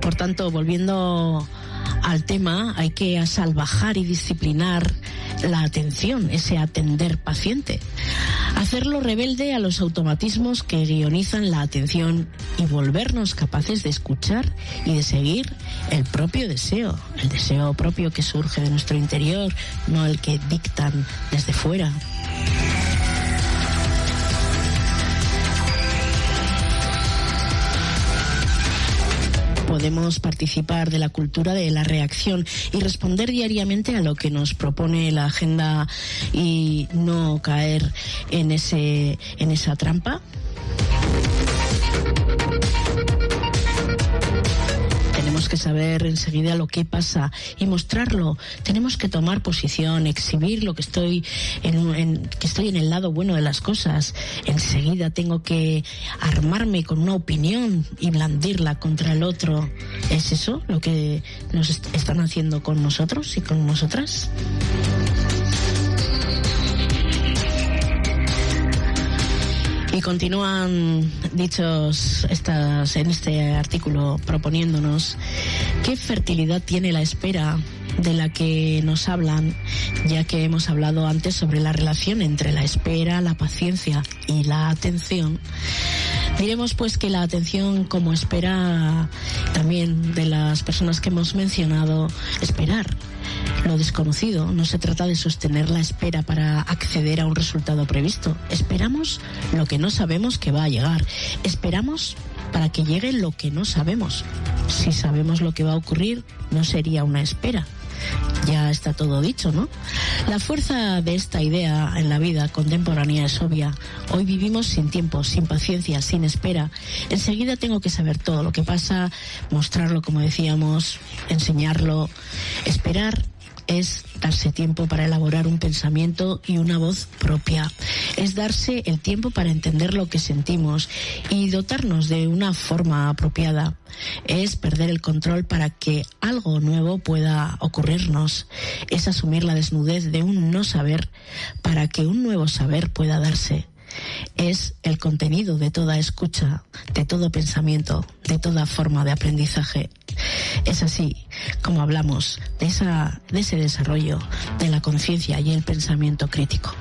Por tanto, volviendo al tema, hay que asalvajar y disciplinar la atención, ese atender paciente. Hacerlo rebelde a los automatismos que guionizan la atención y volvernos capaces de escuchar y de seguir el propio deseo, el deseo propio que surge de nuestro interior, no el que dictan desde fuera. Podemos participar de la cultura de la reacción y responder diariamente a lo que nos propone la agenda y no caer en esa trampa. Tenemos que saber enseguida lo que pasa y mostrarlo. Tenemos que tomar posición, exhibir lo que estoy en el lado bueno de las cosas. Enseguida tengo que armarme con una opinión y blandirla contra el otro. ¿Es eso lo que nos están haciendo con nosotros y con nosotras? Y continúan dichos en este artículo proponiéndonos qué fertilidad tiene la espera de la que nos hablan, ya que hemos hablado antes sobre la relación entre la espera, la paciencia y la atención. Diremos pues que la atención como espera también de las personas que hemos mencionado, esperar lo desconocido. No se trata de sostener la espera para acceder a un resultado previsto. Esperamos lo que no sabemos que va a llegar. Esperamos para que llegue lo que no sabemos. Si sabemos lo que va a ocurrir, no sería una espera. Ya está todo dicho, ¿no? La fuerza de esta idea en la vida contemporánea es obvia. Hoy vivimos sin tiempo, sin paciencia, sin espera. Enseguida tengo que saber todo lo que pasa, mostrarlo, como decíamos, enseñarlo. Esperar es darse tiempo para elaborar un pensamiento y una voz propia. Es darse el tiempo para entender lo que sentimos y dotarnos de una forma apropiada. Es perder el control para que algo nuevo pueda ocurrirnos. Es asumir la desnudez de un no saber para que un nuevo saber pueda darse. Es el contenido de toda escucha, de todo pensamiento, de toda forma de aprendizaje. Es así como hablamos de ese desarrollo de la conciencia y el pensamiento crítico.